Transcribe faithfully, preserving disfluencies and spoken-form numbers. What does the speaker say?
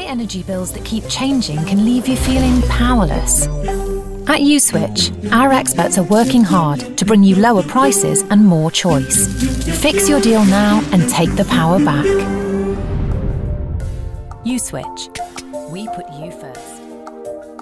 energy bills that keep changing can leave you feeling powerless. At USwitch, our experts are working hard to bring you lower prices and more choice. Fix your deal now and take the power back. USwitch. We put you first.